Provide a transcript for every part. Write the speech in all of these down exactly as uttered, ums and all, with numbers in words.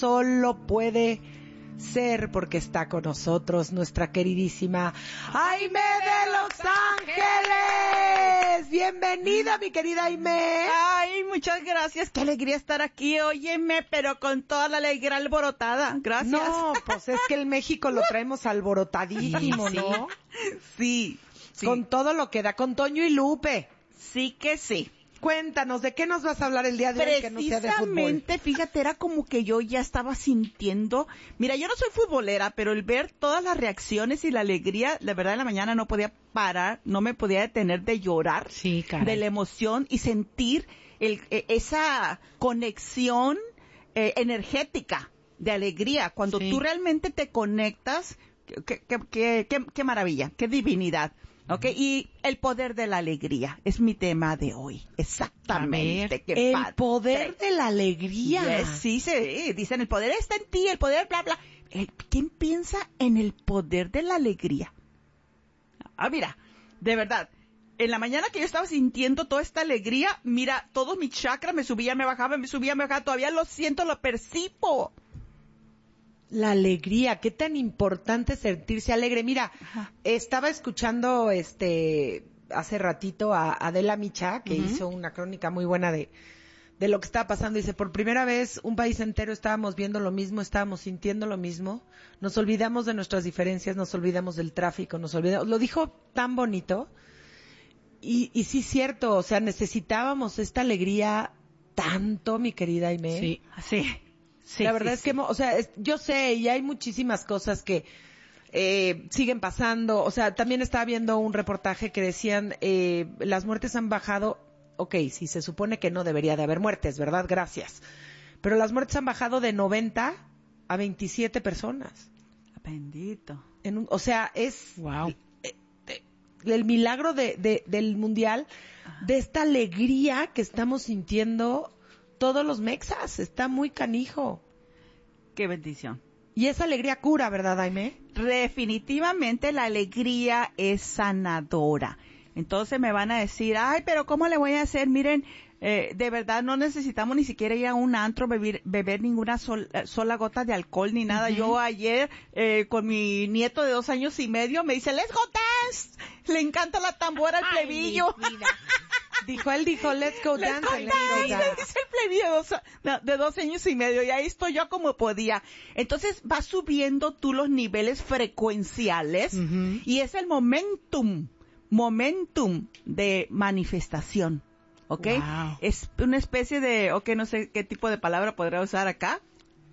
solo puede ser porque está con nosotros nuestra queridísima Aimee de Los Ángeles. Bienvenida, mi querida Aimee. Ay, muchas gracias. Qué alegría estar aquí, óyeme, pero con toda la alegría alborotada. Gracias. No, pues es que el México lo traemos alborotadísimo, sí, ¿no? Sí, sí. Con todo lo que da, con Toño y Lupe. Sí que sí. Cuéntanos, ¿de qué nos vas a hablar el día de hoy que no sea de fútbol? Precisamente, fíjate, era como que yo ya estaba sintiendo, mira, yo no soy futbolera, pero el ver todas las reacciones y la alegría, la verdad en la mañana no podía parar, no me podía detener de llorar, sí, caray, de la emoción y sentir el, esa conexión eh, energética de alegría, cuando sí. tú realmente te conectas, qué, qué, qué, qué, qué maravilla, qué divinidad. Okay, y el poder de la alegría es mi tema de hoy. Exactamente. Qué el padre. Poder de la alegría. Yes, sí, sí, dicen el poder está en ti, el poder bla bla. ¿Quién piensa en el poder de la alegría? Ah, mira, de verdad, en la mañana que yo estaba sintiendo toda esta alegría, mira, todos mis chakras me subían, me bajaban, me subían, me bajaban, todavía lo siento, lo percibo. La alegría, qué tan importante sentirse alegre. Mira, ajá, estaba escuchando este hace ratito a Adela Micha, que uh-huh. hizo una crónica muy buena de de lo que estaba pasando. Dice, por primera vez un país entero estábamos viendo lo mismo, estábamos sintiendo lo mismo, nos olvidamos de nuestras diferencias, nos olvidamos del tráfico, nos olvidamos, lo dijo tan bonito. Y, y sí, cierto, o sea, necesitábamos esta alegría tanto, mi querida Aimee. Sí, sí. Sí, la verdad sí, es que, sí. o sea, es, yo sé, y hay muchísimas cosas que eh, siguen pasando. O sea, también estaba viendo un reportaje que decían, eh, las muertes han bajado. Ok, sí, se supone que no debería de haber muertes, ¿verdad? Gracias. Pero las muertes han bajado de noventa a veintisiete personas. Bendito. En un, o sea, es wow. eh, eh, el milagro de, de, del mundial, ajá, de esta alegría que estamos sintiendo todos los mexas. Está muy canijo. Qué bendición. Y esa alegría cura, ¿verdad, Aimee? Definitivamente la alegría es sanadora. Entonces me van a decir, ay, pero ¿cómo le voy a hacer? Miren, eh, de verdad no necesitamos ni siquiera ir a un antro, beber, beber ninguna sol, sola gota de alcohol ni nada. Uh-huh. Yo ayer, eh, con mi nieto de dos años y medio, me dice, let's go dance. Le encanta la tambora al plebillo. Ay, dijo, él dijo, let's go let's dance. Go let's dance. go dance. Dice el plebillo de dos, de dos años y medio, y ahí estoy yo como podía. Entonces vas subiendo tú los niveles frecuenciales, uh-huh, y es el momentum. momentum de manifestación, ¿ok? Wow. Es una especie de, ok, no sé qué tipo de palabra podría usar acá,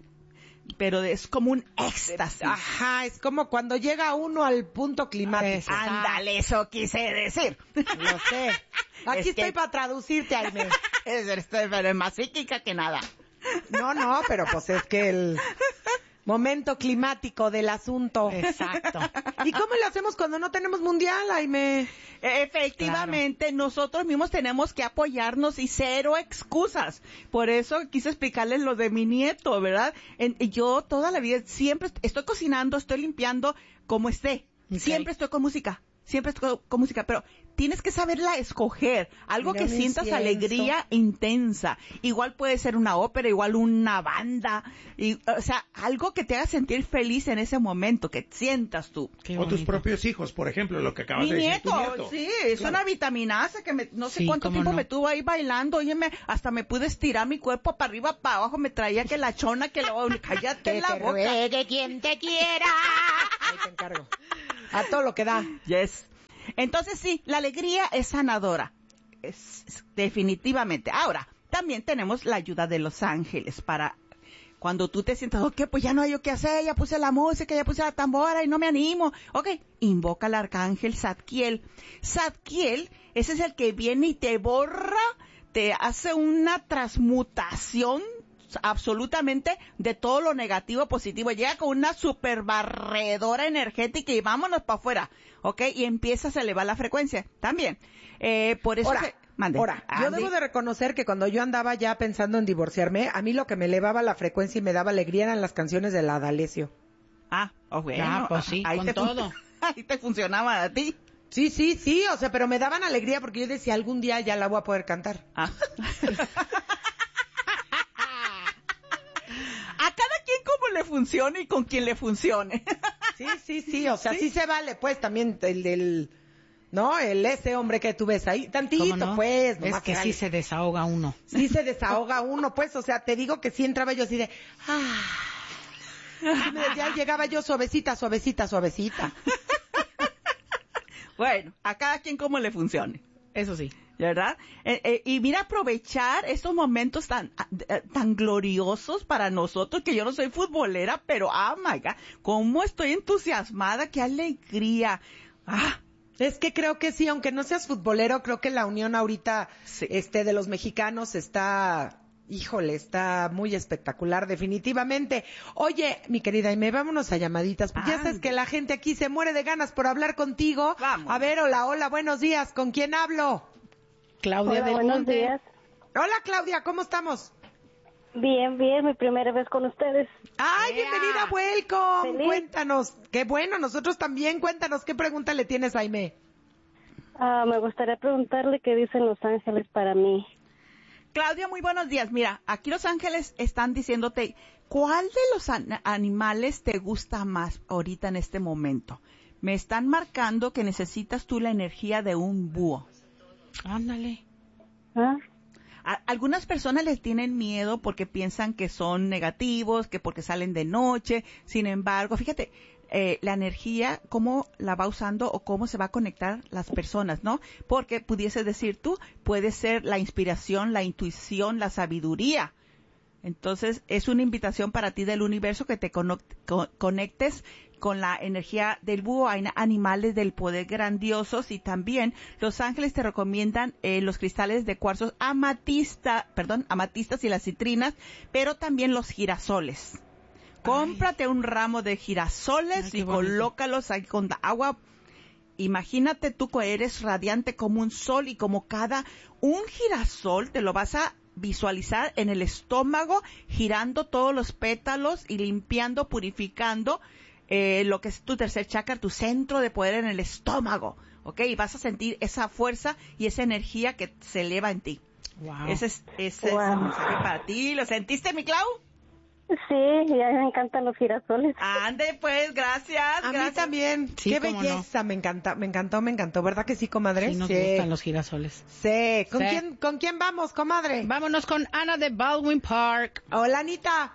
pero es como un éxtasis. Ajá, es como cuando llega uno al punto climático. Ándale, eso quise decir. Lo sé. Aquí es estoy que... para traducirte, Aimee. es, pero es más psíquica que nada. No, no, pero pues es que el momento climático del asunto. Exacto. ¿Y cómo lo hacemos cuando no tenemos mundial, Aimee? Efectivamente, claro, nosotros mismos tenemos que apoyarnos y cero excusas. Por eso quise explicarles lo de mi nieto, ¿verdad? En, yo toda la vida siempre estoy cocinando, estoy limpiando, como esté. Okay. Siempre estoy con música. Siempre estoy con música, pero tienes que saberla escoger. Algo Mira, que sientas incienso. Alegría intensa. Igual puede ser una ópera, igual una banda. Y, o sea, algo que te haga sentir feliz en ese momento, que sientas tú. O tus propios hijos, por ejemplo, lo que acabas Mi de decir. nieto, tu nieto. sí, es claro, una vitaminaza que me, no sé sí, cuánto tiempo no. me tuvo ahí bailando. Oye, me, hasta me pude estirar mi cuerpo para arriba, para abajo. Me traía que la chona, que la, cállate que la te boca. Ruegue quien te quiera. Ahí te encargo. A todo lo que da. Yes. Entonces sí, la alegría es sanadora, es, es, definitivamente. Ahora, también tenemos la ayuda de los ángeles para cuando tú te sientas, ok, pues ya no hay yo qué hacer, ya puse la música, ya puse la tambora y no me animo. Ok, invoca al arcángel Zadkiel. Zadkiel, ese es el que viene y te borra, te hace una transmutación absolutamente de todo lo negativo a positivo. Llega con una super barredora energética y vámonos para afuera, ¿ok? Y empiezas a elevar la frecuencia también. Eh, por eso... Ahora, que, mande. Ahora, yo debo de reconocer que cuando yo andaba ya pensando en divorciarme, a mí lo que me elevaba la frecuencia y me daba alegría eran las canciones de la D'Alessio. Ah, oh, bueno. Ah, pues sí, ahí con te todo. Ahí te funcionaba a ti. Sí, sí, sí, o sea, pero me daban alegría porque yo decía, algún día ya la voy a poder cantar. Ah. A cada funcione y con quien le funcione. Sí, sí, sí, o sea, sí, sí se vale, pues, también el del, ¿no? El ese hombre que tú ves ahí, tantito, no? Pues. Es que sí se desahoga uno. Sí se desahoga uno, pues, o sea, te digo que sí entraba yo así de, ah. Ya llegaba yo suavecita, suavecita, suavecita. Bueno, a cada quien como le funcione. Eso sí. ¿Verdad? Eh, eh, y mira, aprovechar estos momentos tan eh, tan gloriosos para nosotros, que yo no soy futbolera, pero, oh my God, cómo estoy entusiasmada, qué alegría. Ah, es que creo que sí, aunque no seas futbolero, creo que la unión ahorita, sí. este, de los mexicanos está, híjole, está muy espectacular, definitivamente. Oye, mi querida Aimee, vámonos a llamaditas, porque ah, ya sabes que la gente aquí se muere de ganas por hablar contigo. Vamos. A ver, hola, hola, buenos días, ¿con quién hablo? Claudia Hola, del buenos Monte. días. Hola, Claudia, ¿cómo estamos? Bien, bien, mi primera vez con ustedes. ¡Ay, Yeah. bienvenida, welcome! Feliz. Cuéntanos, qué bueno, nosotros también, cuéntanos, ¿qué pregunta le tienes a Aimee? Ah, me gustaría preguntarle qué dicen los ángeles para mí. Claudia, muy buenos días. Mira, aquí los ángeles están diciéndote, ¿cuál de los an- animales te gusta más ahorita en este momento? Me están marcando que necesitas tú la energía de un búho. Ándale. ¿Ah? A- algunas personas les tienen miedo porque piensan que son negativos, que porque salen de noche. Sin embargo, fíjate, eh, la energía, cómo la va usando o cómo se va a conectar las personas, ¿no? Porque pudiese decir tú, puede ser la inspiración, la intuición, la sabiduría. Entonces, es una invitación para ti del universo que te cono- co- conectes con la energía del búho. Hay animales del poder grandiosos y también los ángeles te recomiendan eh, los cristales de cuarzos amatista, perdón, amatistas y las citrinas, pero también los girasoles. Cómprate un ramo de girasoles Ay, qué y bonito. colócalos ahí con agua. Imagínate tú que eres radiante como un sol y como cada un girasol te lo vas a visualizar en el estómago, girando todos los pétalos y limpiando, purificando eh, lo que es tu tercer chakra, tu centro de poder en el estómago, ¿ok? Y vas a sentir esa fuerza y esa energía que se eleva en ti. Wow. Ese es, ese Wow. es el mensaje para ti. ¿Lo sentiste, mi Clau? Sí, ya me encantan los girasoles. Ande, pues, gracias. A gracias. mí también. Sí, Qué cómo belleza, me encanta, me encantó, me encantó, ¿verdad que sí, comadre? Sí nos gustan los girasoles. Sí. ¿Con Sí. quién, con quién vamos, comadre? Vámonos con Ana de Baldwin Park. Hola, Anita.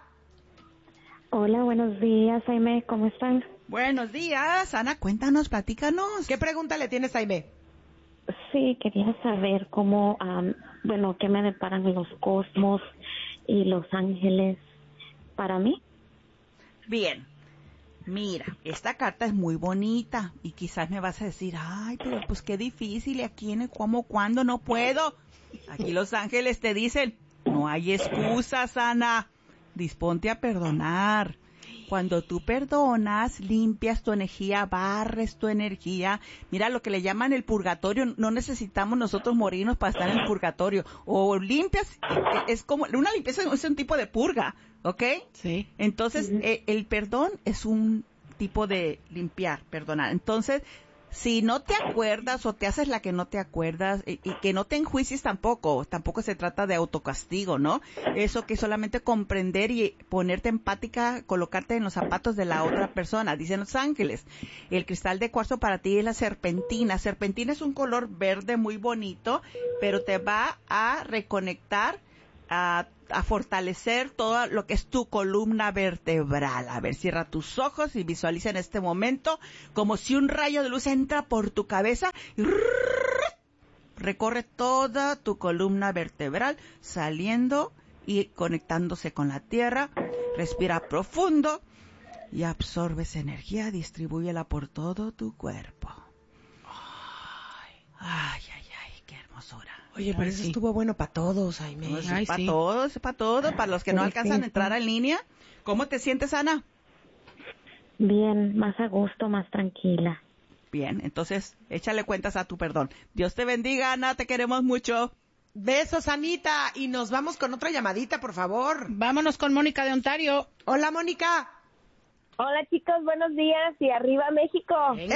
Hola, buenos días, Aimee, ¿cómo están? Buenos días, Ana, cuéntanos, platícanos. ¿Qué pregunta le tienes a Aimee? Sí, quería saber cómo, am, bueno, qué me deparan los cosmos y los ángeles para mí. Bien, mira, esta carta es muy bonita y quizás me vas a decir, ay, pero pues qué difícil, ¿y a quién, cómo, cuándo? No puedo. Aquí los ángeles te dicen, no hay excusas, Ana, disponte a perdonar. Cuando tú perdonas, limpias tu energía, barres tu energía. Mira lo que le llaman el purgatorio. No necesitamos nosotros morirnos para estar en el purgatorio. O limpias, es como, una limpieza es un tipo de purga, ¿ok? Sí. Entonces, uh-huh. eh, el perdón es un tipo de limpiar, perdonar. Entonces, si no te acuerdas o te haces la que no te acuerdas y, y que no te enjuicies tampoco, tampoco se trata de autocastigo, ¿no? Eso que solamente comprender y ponerte empática, colocarte en los zapatos de la otra persona. Dicen los ángeles, el cristal de cuarzo para ti es la serpentina. Serpentina es un color verde muy bonito, pero te va a reconectar, a, a fortalecer todo lo que es tu columna vertebral. A ver, cierra tus ojos y visualiza en este momento como si un rayo de luz entra por tu cabeza y recorre toda tu columna vertebral, saliendo y conectándose con la tierra. Respira profundo y absorbe esa energía, distribúyela por todo tu cuerpo. Ay, ay, ay, ay, qué hermosura. Oye, pero Ay, eso sí. estuvo bueno para todos, Aimee. Pues Ay, para sí. todos, para todos, para los que no alcanzan a entrar en línea. ¿Cómo te sientes, Ana? Bien, más a gusto, más tranquila. Bien, entonces échale cuentas a tu perdón. Dios te bendiga, Ana, te queremos mucho. Besos, Anita. Y nos vamos con otra llamadita, por favor. Vámonos con Mónica de Ontario. Hola, Mónica. Hola chicos, buenos días y arriba México. ¡Eh!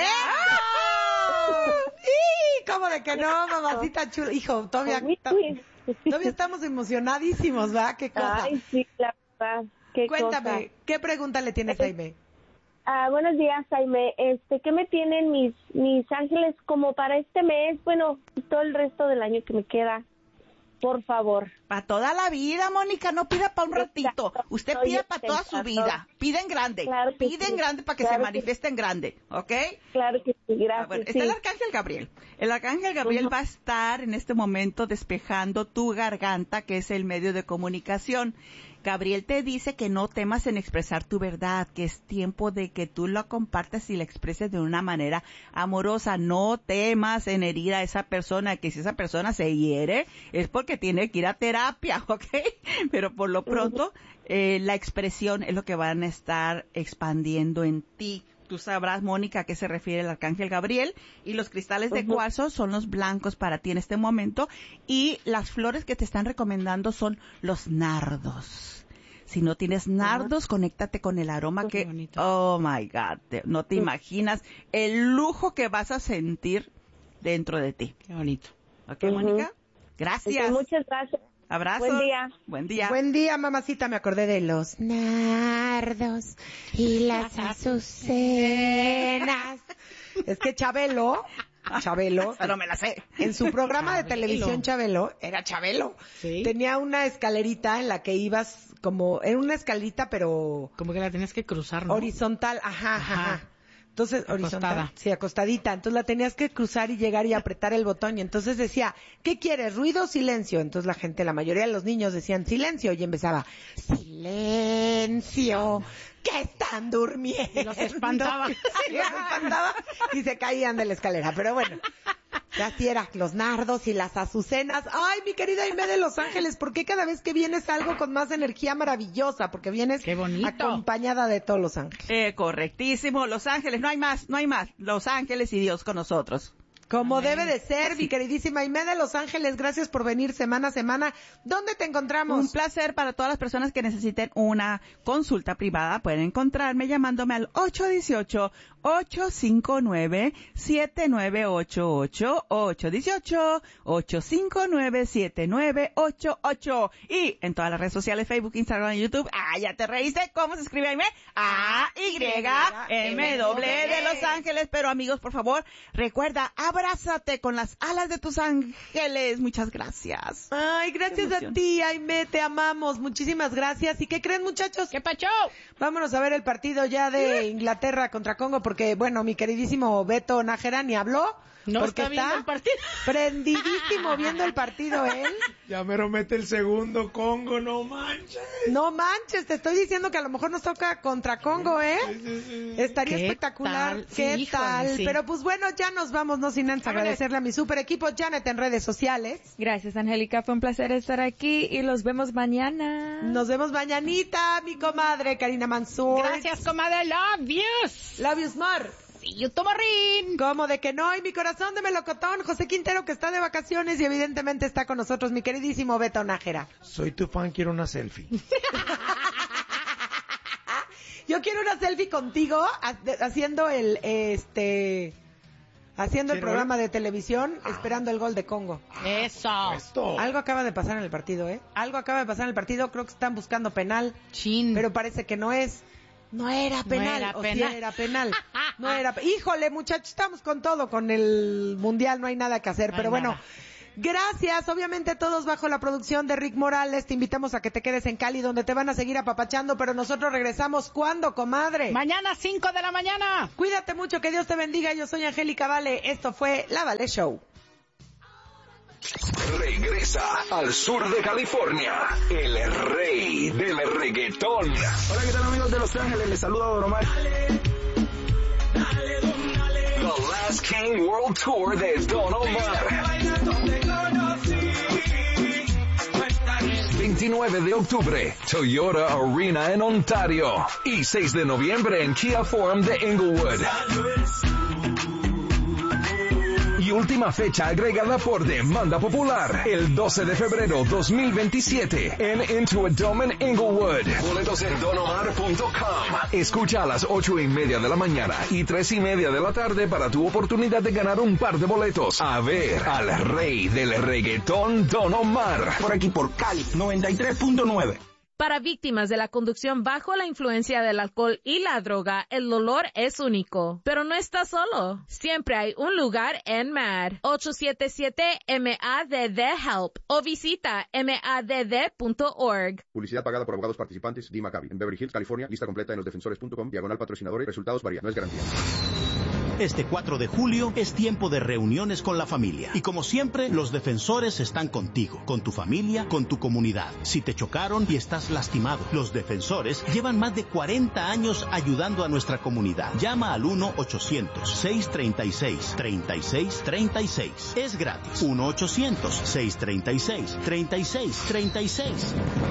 ¡Y! ¿Cómo de que no, mamacita chula? Hijo, todavía, Uy, to- todavía estamos emocionadísimos, ¿verdad? ¿Qué cosa? Ay, sí, la verdad. qué Cuéntame, cosa. ¿qué pregunta le tienes a Aimee? Ah, buenos días, Jaime. Este, ¿qué me tienen mis mis ángeles como para este mes? Bueno, todo el resto del año que me queda. Por favor. Para toda la vida, Mónica, no pida para un ratito. Exacto. Usted Estoy pida para toda su intentando. vida. Pide en grande. Claro que Pide sí. en grande para que Claro se que manifieste en grande, ¿ok? Claro que sí, gracias. Ah, bueno, está sí. el Arcángel Gabriel. El Arcángel Gabriel Ujú. va a estar en este momento despejando tu garganta, que es el medio de comunicación. Gabriel te dice que no temas en expresar tu verdad, que es tiempo de que tú la compartas y la expreses de una manera amorosa. No temas en herir a esa persona, que si esa persona se hiere es porque tiene que ir a terapia, ¿ok? Pero por lo pronto, eh, la expresión es lo que van a estar expandiendo en ti. Tú sabrás, Mónica, a qué se refiere el Arcángel Gabriel. Y los cristales de Ujú. cuarzo son los blancos para ti en este momento. Y las flores que te están recomendando son los nardos. Si no tienes nardos, conéctate con el aroma Qué que... bonito. Oh, my God. te- no te imaginas el lujo que vas a sentir dentro de ti. Qué bonito. ¿Ok, Ujú. Mónica? Gracias. Ok, muchas gracias. Abrazos. Buen día. Buen día. Buen día, mamacita, me acordé de los nardos y las azucenas. Es que Chabelo, Chabelo, Pero me la sé. en su programa de Chabelo. televisión Chabelo, era Chabelo, Sí. tenía una escalerita en la que ibas como, era una escalerita pero Como que la tenías que cruzar, ¿no? horizontal, ajá, ajá. Ajá. ajá. Entonces, Acostada. horizontal, sí, acostadita. Entonces la tenías que cruzar y llegar y apretar el botón. Y entonces decía, ¿qué quieres? ¿Ruido o silencio? Entonces la gente, la mayoría de los niños decían silencio y empezaba, silencio, que están durmiendo. Y los espantaba. Sí, los espantaba y se caían de la escalera. Pero bueno, así era, los nardos y las azucenas. Ay, mi querida Aimee de Los Ángeles, ¿por qué cada vez que vienes algo con más energía maravillosa? Porque vienes Qué bonito. acompañada de todos los ángeles. Eh, correctísimo. Los ángeles, no hay más, no hay más. Los ángeles y Dios con nosotros. Como debe de ser, mi queridísima Aimee de Los Ángeles, gracias por venir semana a semana. ¿Dónde te encontramos? Un placer para todas las personas que necesiten una consulta privada. Pueden encontrarme llamándome al ocho uno ocho, ocho cinco nueve, siete nueve ocho ocho, ocho uno ocho, ocho cinco nueve, siete nueve ocho ocho. Y en todas las redes sociales, Facebook, Instagram y YouTube. Ah, ya te reíste. ¿Cómo se escribe Aimee? A Y M W de Los Ángeles. Pero amigos, por favor, recuerda, abrázate con las alas de tus ángeles. Muchas gracias. Ay, gracias a emoción. ti, Aimee, te amamos. Muchísimas gracias. ¿Y qué creen, muchachos? ¿Qué pacho? Vámonos a ver el partido ya de Inglaterra contra Congo, porque, bueno, mi queridísimo Beto Nájera ni habló. No porque está viendo el partido. prendidísimo viendo el partido él. Ya mero mete el segundo Congo, no manches. No manches, te estoy diciendo que a lo mejor nos toca contra Congo, ¿eh? Estaría ¿Qué espectacular. tal? Sí, ¿Qué híjole, tal? sí. Pero pues bueno, ya nos vamos, no sin antes Vámonos. agradecerle a mi super equipo Janet en redes sociales. Gracias, Angélica. Fue un placer estar aquí y los vemos mañana. Nos vemos mañanita, mi comadre Karina Mansur. Gracias, comadre. Love yous. Love you, smart. See you tomorrow. ¿Cómo de que no? Y mi corazón de melocotón, José Quintero, que está de vacaciones y evidentemente está con nosotros, mi queridísimo Beto Nájera. Soy tu fan, quiero una selfie. Yo quiero una selfie contigo ha- de- haciendo el, este, haciendo el ¿Quiero programa de televisión, esperando el gol de Congo. Eso. Esto. Algo acaba de pasar en el partido, ¿eh? Algo acaba de pasar en el partido, creo que están buscando penal, Chin. pero parece que no es. No era penal, era o penal. sí era penal. No era. pe- Híjole, muchachos, estamos con todo, con el mundial, no hay nada que hacer, No pero hay bueno. nada. Gracias, obviamente todos bajo la producción de Rick Morales. Te invitamos a que te quedes en Cali, donde te van a seguir apapachando, pero nosotros regresamos. ¿Cuándo, comadre? Mañana, cinco de la mañana. Cuídate mucho, que Dios te bendiga. Yo soy Angélica Vale. Esto fue La Vale Show. Regresa al sur de California, el rey del reggaetón. Hola, ¿qué tal amigos de Los Ángeles? Les saluda Don Omar. The Last King World Tour de Don Omar. veintinueve de octubre, Toyota Arena en Ontario. Y seis de noviembre en Kia Forum de Inglewood. Y última fecha agregada por demanda popular, el doce de febrero dos mil veintisiete en Intuit Dome en Inglewood. Boletos en don omar punto com. Escucha a las ocho y media de la mañana y tres y media de la tarde para tu oportunidad de ganar un par de boletos. A ver al rey del reggaetón, Don Omar. Por aquí por Cali noventa y tres punto nueve. Para víctimas de la conducción bajo la influencia del alcohol y la droga, el dolor es único. Pero no estás solo. Siempre hay un lugar en M A D. ocho siete siete M A D D HELP o visita M A D D punto org. Publicidad pagada por abogados participantes. D. Maccabi. En Beverly Hills, California. Lista completa en los defensores punto com. Diagonal patrocinadores. Resultados varían. No es garantía. Este cuatro de julio es tiempo de reuniones con la familia. Y como siempre, los defensores están contigo, con tu familia, con tu comunidad. Si te chocaron y estás lastimado, los defensores llevan más de cuarenta años ayudando a nuestra comunidad. Llama al uno ochocientos seiscientos treinta y seis treinta y seis treinta y seis. Es gratis. uno ochocientos seiscientos treinta y seis treinta y seis treinta y seis.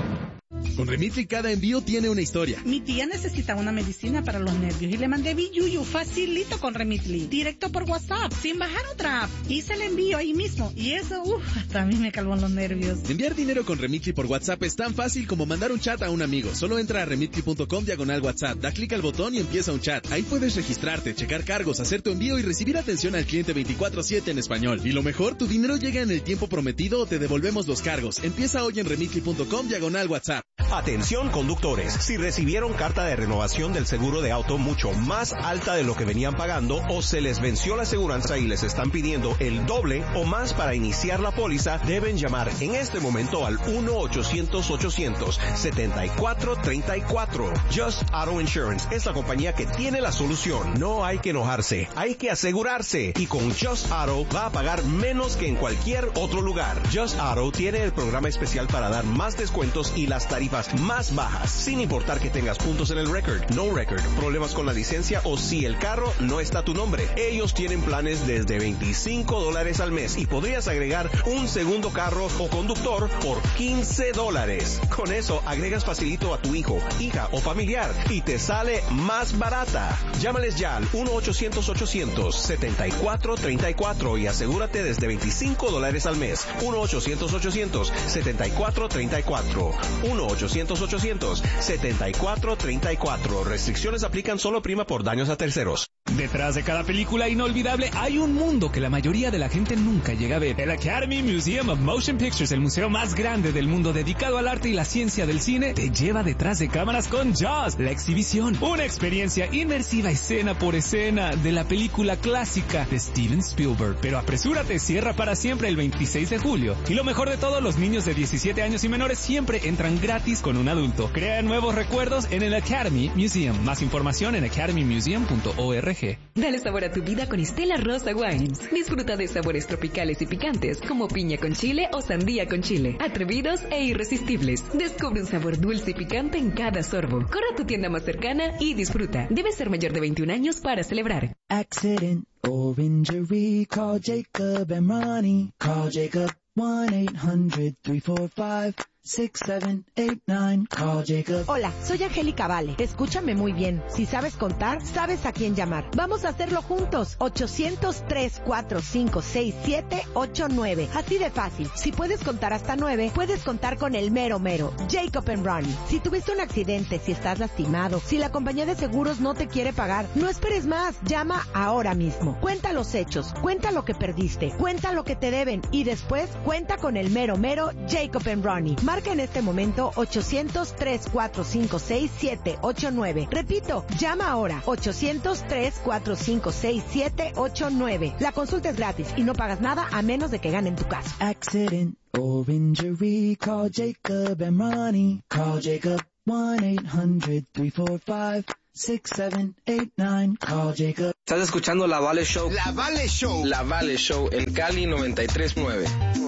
Con Remitly cada envío tiene una historia. Mi tía necesita una medicina para los nervios y le mandé Biyuyu facilito con Remitly, directo por WhatsApp, sin bajar otra app. Hice el envío ahí mismo y eso, uff, hasta a mí me calmó los nervios. Enviar dinero con Remitly por WhatsApp es tan fácil como mandar un chat a un amigo. Solo entra a remitly punto com diagonal WhatsApp, da clic al botón y empieza un chat. Ahí puedes registrarte, checar cargos, hacer tu envío y recibir atención al cliente veinticuatro siete en español. Y lo mejor, tu dinero llega en el tiempo prometido o te devolvemos los cargos. Empieza hoy en remitly punto com diagonal WhatsApp. Atención conductores, si recibieron carta de renovación del seguro de auto mucho más alta de lo que venían pagando o se les venció la aseguranza y les están pidiendo el doble o más para iniciar la póliza, deben llamar en este momento al uno ochocientos ochocientos setenta y cuatro treinta y cuatro. Just Auto Insurance es la compañía que tiene la solución. No hay que enojarse, hay que asegurarse y con Just Auto va a pagar menos que en cualquier otro lugar. Just Auto tiene el programa especial para dar más descuentos y las tarifas más bajas, sin importar que tengas puntos en el record, no record, problemas con la licencia o si el carro no está a tu nombre. Ellos tienen planes desde veinticinco dólares al mes y podrías agregar un segundo carro o conductor por quince dólares. Con eso agregas facilito a tu hijo, hija o familiar y te sale más barata. Llámales ya al uno ochocientos ochocientos setenta y cuatro treinta y cuatro y asegúrate desde veinticinco dólares al mes. uno ochocientos ochocientos setenta y cuatro treinta y cuatro. uno ochocientos ochocientos setenta y cuatro treinta y cuatro. Restricciones aplican, solo prima por daños a terceros. Detrás de cada película inolvidable hay un mundo que la mayoría de la gente nunca llega a ver. El Academy Museum of Motion Pictures, el museo más grande del mundo dedicado al arte y la ciencia del cine, te lleva detrás de cámaras con Jaws, la exhibición. Una experiencia inmersiva escena por escena de la película clásica de Steven Spielberg. Pero apresúrate, cierra para siempre el veintiséis de julio. Y lo mejor de todo, los niños de diecisiete años y menores siempre entran gratis con un adulto. Crea nuevos recuerdos en el Academy Museum. Más información en academy museum punto org. Dale sabor a tu vida con Stella Rosa Wines. Disfruta de sabores tropicales y picantes como piña con chile o sandía con chile. Atrevidos e irresistibles. Descubre un sabor dulce y picante en cada sorbo. Corre a tu tienda más cercana y disfruta. Debes ser mayor de veintiún años para celebrar. Accident or injury, call Jacob and Ronnie. Call Jacob one eight hundred three four five six seven eight nine. Call Jacob. Hola, soy Angélica Vale. Escúchame muy bien. Si sabes contar, sabes a quién llamar. Vamos a hacerlo juntos. ochocientos tres cuatro cinco seis siete ocho nueve. Así de fácil. Si puedes contar hasta nueve, puedes contar con el mero mero. Jacob and Ronnie. Si tuviste un accidente, si estás lastimado, si la compañía de seguros no te quiere pagar, no esperes más. Llama ahora mismo. Cuenta los hechos. Cuenta lo que perdiste. Cuenta lo que te deben. Y después, cuenta con el mero mero Jacob and Ronnie. Marca en este momento ochocientos tres cuatro cinco seis siete ocho nueve. Repito, llama ahora ochocientos tres cuatro cinco seis siete ocho nueve. La consulta es gratis y no pagas nada a menos de que ganen tu caso. Accident or injury, call Jacob and Ronnie. Call Jacob one eight hundred three four five six seven eight nine. Call Jacob. Estás escuchando La Vale Show. La Vale Show. La Vale Show en Cali noventa y tres punto nueve.